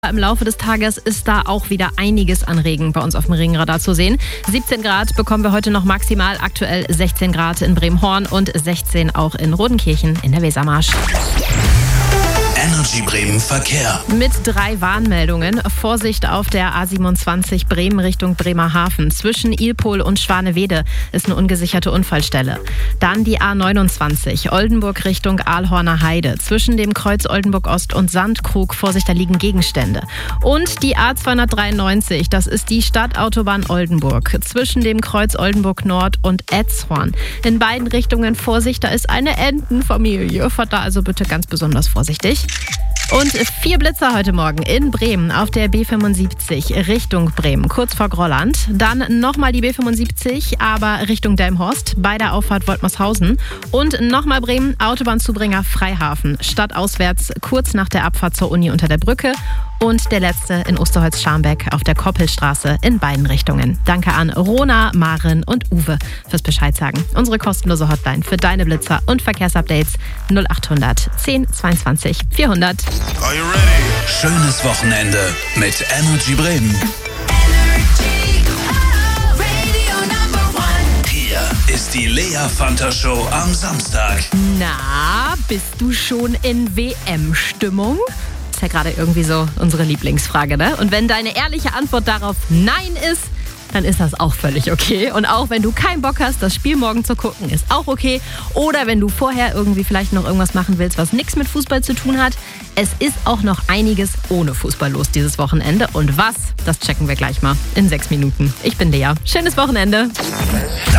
Im Laufe des Tages ist da auch wieder einiges an Regen bei uns auf dem Regenradar zu sehen. 17 Grad bekommen wir heute noch maximal, aktuell 16 Grad in Bremen-Horn und 16 auch in Rodenkirchen in der Wesermarsch. Energy Bremen Verkehr. Mit 3 Warnmeldungen. Vorsicht auf der A27 Bremen Richtung Bremerhaven. Zwischen Ilpol und Schwanewede ist eine ungesicherte Unfallstelle. Dann die A29 Oldenburg Richtung Aalhorner Heide. Zwischen dem Kreuz Oldenburg Ost und Sandkrug. Vorsicht, da liegen Gegenstände. Und die A293, das ist die Stadtautobahn Oldenburg. Zwischen dem Kreuz Oldenburg Nord und Etzhorn. In beiden Richtungen Vorsicht, da ist eine Entenfamilie. Fahrt da also bitte ganz besonders vorsichtig. Und 4 Blitzer heute Morgen in Bremen auf der B75 Richtung Bremen, kurz vor Grolland. Dann nochmal die B75, aber Richtung Delmhorst bei der Auffahrt Woltmershausen. Und nochmal Bremen, Autobahnzubringer Freihafen, stadtauswärts kurz nach der Abfahrt zur Uni unter der Brücke. Und der letzte in Osterholz-Scharmbeck auf der Koppelstraße in beiden Richtungen. Danke an Rona, Maren und Uwe fürs Bescheid sagen. Unsere kostenlose Hotline für deine Blitzer und Verkehrsupdates 0800 10 22 400. Are you ready? Schönes Wochenende mit Energy Bremen. Hier ist die Lea Fanta Show am Samstag. Na, bist du schon in WM-Stimmung? Ist ja gerade irgendwie so unsere Lieblingsfrage, ne? Und wenn deine ehrliche Antwort darauf Nein ist, dann ist das auch völlig okay. Und auch wenn du keinen Bock hast, das Spiel morgen zu gucken, ist auch okay. Oder wenn du vorher irgendwie vielleicht noch irgendwas machen willst, was nichts mit Fußball zu tun hat. Es ist auch noch einiges ohne Fußball los dieses Wochenende. Und was, das checken wir gleich mal in 6 Minuten. Ich bin Lea. Schönes Wochenende.